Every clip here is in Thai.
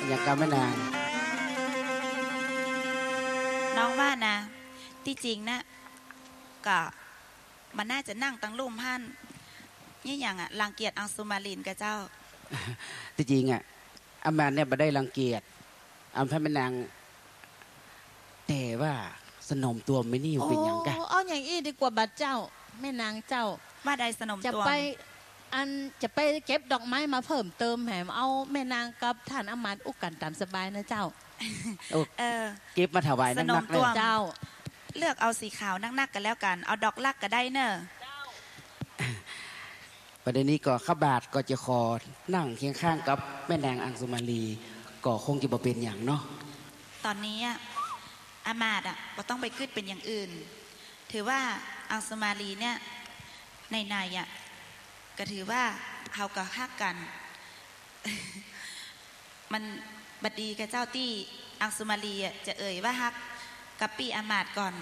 อย่างกับแม่นางน้องว่านะที่จริงนะก็มันน่าจะนั่งตั้งลุ่มหั่นนี่อย่างอ่ะรังเกียจอังสุมาลินกับเจ้าที่จริงอ่ะอามาเนี่ยไม่ได้รังเกียจอำพระแม่นางแต่ว่าสนมตัวไม่นี่เป็นอย่างกะเอาอย่างอี้ดีกว่าบัดเจ้าแม่นางเจ้าว่าใดสนมตัวจะไปเก็บดอกไม้มาเพิ่มเติมแหมเอาแม่นางกับท่านอมาตย์อุกกันตามสบายนะเจ้าเก็บมาถวายนักๆเลยเจ้าเลือกเอาสีขาวนักๆกันแล้วกันเอาดอกลักก็ได้เนอะประเด็นนี้ก็ข้าบาทก็จะขอนั่งเคียงข้างกับแม่นางอังสุมาลีก็คงจะบ่เป็นอย่างเนาะตอนนี้อามาตย์ก็ต้องไปขึ้นเป็นอย่างอื่นถือว่าอังสุมาลีเนี่ยในก็ถือว่าเขาก็ฮักกันมันบัดดีกับเจ้าตี้อังสุมาลีจะเอ่ยว่าฮักกับปีอามาตย์ก่อน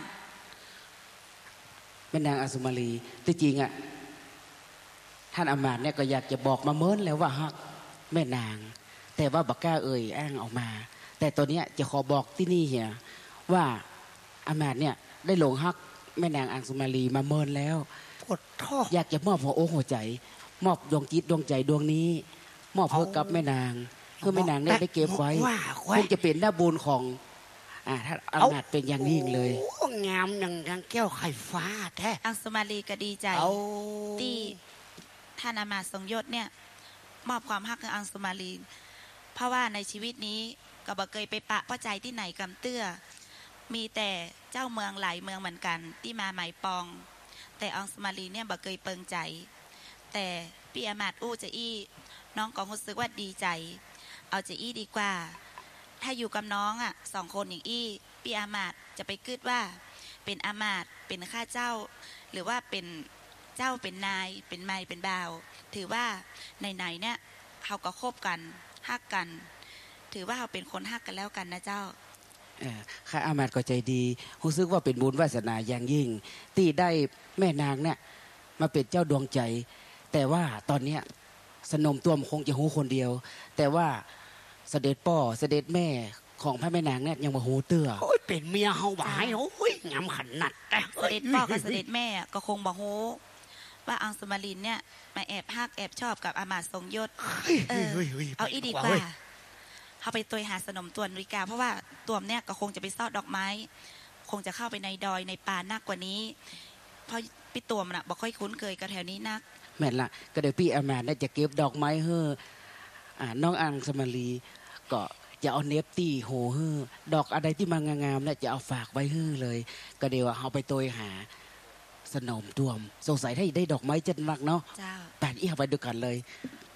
แม่นางอังสุมาลีที่จริงท่านอามาตย์เนี่ยก็อยากจะบอกมาเมินแล้วว่าฮักแม่นางแต่ว่าบักกล้าเอ่ยอ้างออกมาแต่ตัวเนี้ยจะขอบอกที่นี่เฮียว่าอามาตย์เนี่ยได้หลงฮักแม่นางอังสุมาลีมาเมินแล้วอยากจะมอบหัวอกหัวใจมอบดวงจิตดวงใจดวงนี้มอบเพื่อกับแม่นางเพื่อแม่นางได้เก็บไว้คงจะเป็นหน้าบุญของถ้าอามาตย์เป็นอย่างยิ่งเลยงามอย่างแก้วไข่ฟ้าแท้อังสุมาลีก็ดีใจที่ท่านอามาตย์ทรงยศเนี่ยมอบความฮักกับอังสุมาลีเพราะว่าในชีวิตนี้ก็บ่เคยไปปะป้าใจที่ไหนกำเตื้อมีแต่เจ้าเมืองหลายเมืองเหมือนกันที่มาหมายปองแต่อังสุมาลีเนี่ยบ่เคยเปิงใจแต่พี่อามาตย์อู้จะอี้น้องก็รู้สึกว่าดีใจเอาจะอี้ดีกว่าถ้าอยู่กับน้อง2 คนอย่างอี้พี่อามาตย์จะไปคิดว่าเป็นอามาตย์เป็นข้าเจ้าหรือว่าเป็นเจ้าเป็นนายเป็นไม้เป็นบ่าวถือว่าไหนเนี่ยเขาก็คบกันฮักกันถือว่าเขาเป็นคนฮักกันแล้วกันนะเจ้าข้าอามาตย์ก็ใจดีรู้สึกว่าเป็นบุญวาสนาอย่างยิ่งที่ได้แม่นางเนี่ยมาเป็นเจ้าดวงใจแต่ว่าตอนเนี้ยสนมตัวมันคงจะหูคนเดียวแต่ว่าเสด็จพ่อเสด็จแม่ของพระแม่นางเนี่ยยังมาหูเตื้อโอ้ยเป็นเมียเฮาบ่ายโอ้ยงามขนาดเสด็จพ่อกับเสด็จแม่ก็คงบ่ฮู้ว่าอังสุมาลินเนี่ยมาแอบฮักแอบชอบกับอามาตย์ทรงยศเอาอีดีกว่าเขาไปตัวหาสนมตัวนิกาเพราะว่าตัวเนี่ยก็คงจะไปซ่อนดอกไม้คงจะเข้าไปในดอยในป่านักกว่านี้เพราะพี่ตัวมันบ่ค่อยคุ้นเคยกับแถวนี้นักแม่นละก็เดี๋ยวพี่อามาตย์เนี่ยจะเก็บดอกไม้เฮ้อน้องอังสุมาลีก็จะเอาเนปตี้โหเฮ้อดอกอะไรที่มางามๆเนี่ยจะเอาฝากไว้เฮ้อเลยก็เดี๋ยวเอาไปตัวหาสนมตัวสงสัยถ้าได้ดอกไม้จะนักเนาะเจ้าแปดอี้เอาไปดูกันเลย